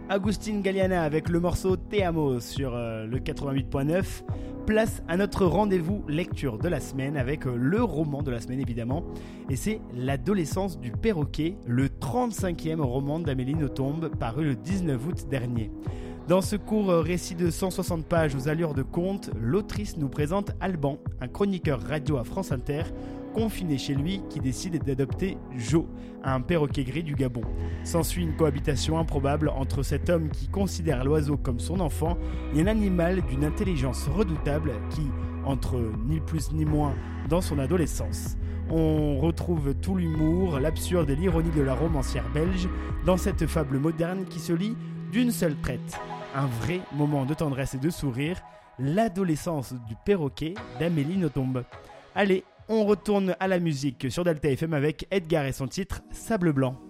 Agustin Galliana avec le morceau Te Amo sur le 88.9. Place à notre rendez-vous lecture de la semaine avec le roman de la semaine évidemment. Et c'est L'adolescence du perroquet, le 35e roman d'Amélie Nothomb paru le 19 août dernier. Dans ce court récit de 160 pages aux allures de conte, l'autrice nous présente Alban, un chroniqueur radio à France Inter, confiné chez lui qui décide d'adopter Jo, un perroquet gris du Gabon. S'ensuit une cohabitation improbable entre cet homme qui considère l'oiseau comme son enfant et un animal d'une intelligence redoutable qui entre ni plus ni moins dans son adolescence. On retrouve tout l'humour, l'absurde et l'ironie de la romancière belge dans cette fable moderne qui se lit d'une seule traite. Un vrai moment de tendresse et de sourire, l'adolescence du perroquet d'Amélie Nothomb. Allez, on retourne à la musique sur Delta FM avec Edgar et son titre Sable Blanc.